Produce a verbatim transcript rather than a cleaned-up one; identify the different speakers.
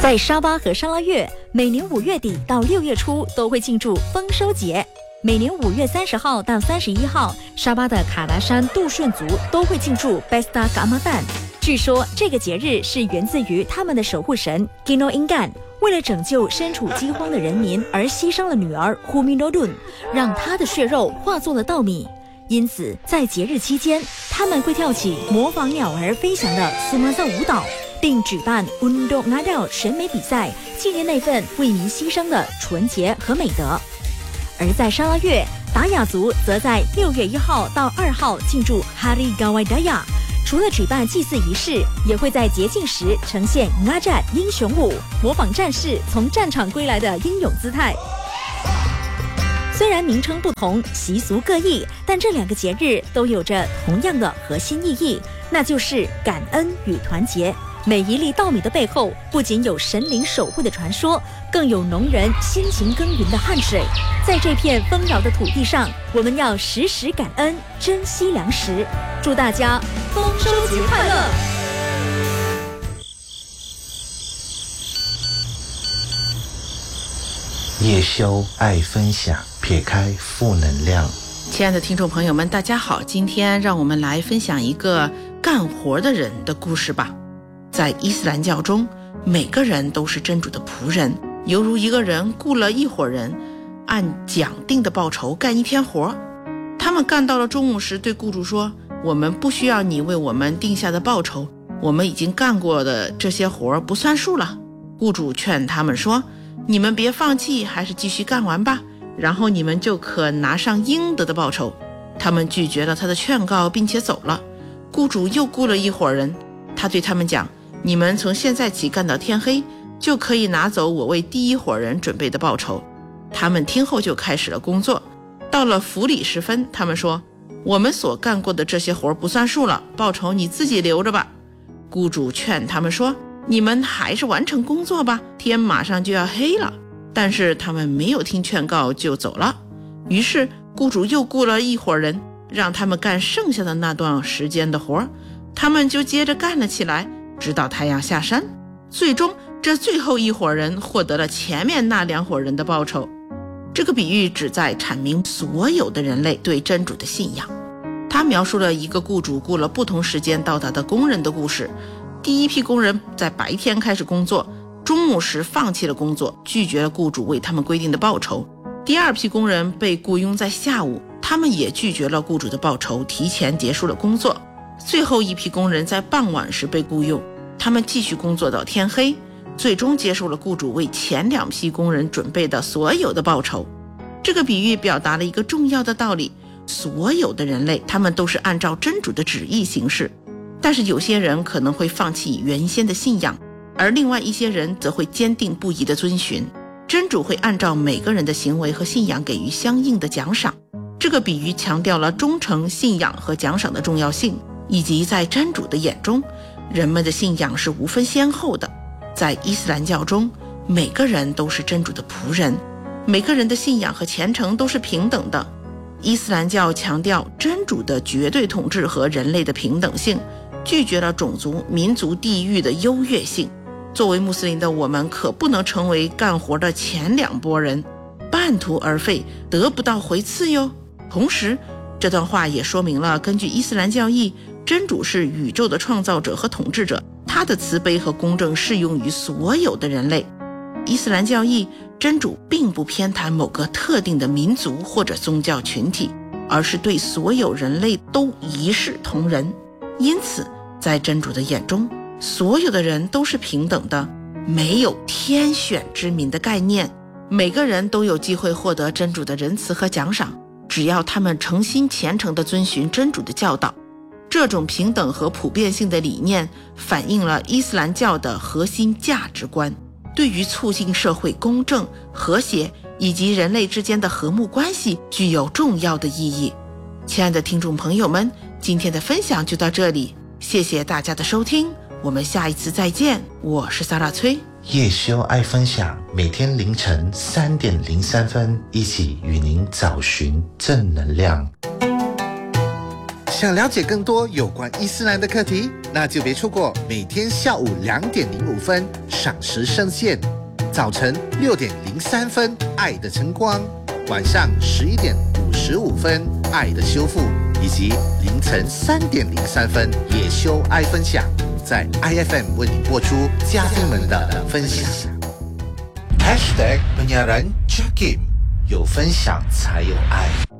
Speaker 1: 在沙巴和沙拉越，每年五月底到六月初都会庆祝丰收节。每年五月三十号到三十一号，沙巴的卡达山杜顺族都会庆祝 Pesta Keamadan。据说这个节日是源自于他们的守护神 Gino Ingan， 为了拯救身处饥荒的人民而牺牲了女儿 Huminodun， 让她的血肉化作了稻米。因此，在节日期间，他们会跳起模仿鸟儿飞翔的苏马萨舞蹈，并举办 Undok Ngadal 选美比赛，纪念那份为民牺牲的纯洁和美德。而在沙拉越，达雅族则在六月一号到二号庆祝 Hari Gawai Daya， 除了举办祭祀仪式，也会在节庆时呈现 Ngajat 英雄舞，模仿战士从战场归来的英勇姿态。虽然名称不同，习俗各异，但这两个节日都有着同样的核心意义，那就是感恩与团结。每一粒稻米的背后，不仅有神灵守护的传说，更有农人辛勤耕耘的汗水。在这片丰饶的土地上，我们要时时感恩，珍惜粮食。祝大家丰收节快乐！
Speaker 2: 叶修爱分享，撇开负能量。
Speaker 3: 亲爱的听众朋友们，大家好，今天让我们来分享一个干活的人的故事吧。在伊斯兰教中，每个人都是真主的仆人，犹如一个人雇了一伙人，按讲定的报酬干一天活。他们干到了中午时，对雇主说：我们不需要你为我们定下的报酬，我们已经干过的这些活不算数了。雇主劝他们说：你们别放弃，还是继续干完吧，然后你们就可拿上应得的报酬。他们拒绝了他的劝告，并且走了。雇主又雇了一伙人，他对他们讲：你们从现在起干到天黑，就可以拿走我为第一伙人准备的报酬。他们听后就开始了工作。到了弗里时分，他们说：我们所干过的这些活不算数了，报酬你自己留着吧。雇主劝他们说：你们还是完成工作吧，天马上就要黑了。但是他们没有听劝告就走了。于是雇主又雇了一伙人，让他们干剩下的那段时间的活，他们就接着干了起来，直到太阳下山。最终这最后一伙人获得了前面那两伙人的报酬。这个比喻旨在阐明所有的人类对真主的信仰。他描述了一个雇主雇了不同时间到达的工人的故事。第一批工人在白天开始工作，中午时放弃了工作，拒绝了雇主为他们规定的报酬。第二批工人被雇佣在下午，他们也拒绝了雇主的报酬，提前结束了工作。最后一批工人在傍晚时被雇佣，他们继续工作到天黑，最终接受了雇主为前两批工人准备的所有的报酬。这个比喻表达了一个重要的道理：所有的人类，他们都是按照真主的旨意行事。但是有些人可能会放弃原先的信仰，而另外一些人则会坚定不移地遵循。真主会按照每个人的行为和信仰给予相应的奖赏。这个比喻强调了忠诚、信仰和奖赏的重要性，以及在真主的眼中，人们的信仰是无分先后的。在伊斯兰教中，每个人都是真主的仆人，每个人的信仰和虔诚都是平等的。伊斯兰教强调真主的绝对统治和人类的平等性，拒绝了种族、民族、地域的优越性。作为穆斯林的我们，可不能成为干活的前两拨人，半途而废，得不到回赐哟。同时，这段话也说明了，根据伊斯兰教义，真主是宇宙的创造者和统治者，他的慈悲和公正适用于所有的人类。伊斯兰教义，真主并不偏袒某个特定的民族或者宗教群体，而是对所有人类都一视同仁。因此，在真主的眼中，所有的人都是平等的，没有天选之民的概念，每个人都有机会获得真主的仁慈和奖赏，只要他们诚心虔诚地遵循真主的教导。这种平等和普遍性的理念反映了伊斯兰教的核心价值观，对于促进社会公正、和谐以及人类之间的和睦关系具有重要的意义。亲爱的听众朋友们，今天的分享就到这里，谢谢大家的收听，我们下一次再见。我是萨拉崔。
Speaker 2: 叶修爱分享，每天凌晨三点零三分，一起与您找寻正能量。 想了解更多有关伊斯兰的课题，那就别错过每天下午两点零五分赏识圣线，早晨六点零三分爱的晨光，晚上十一点五十五分爱的修复，以及凌晨三点零三分夜修爱分享，在 I F M 为你播出嘉宾们的分享。Hashtag penyiaran Jakim， 有分享才有爱。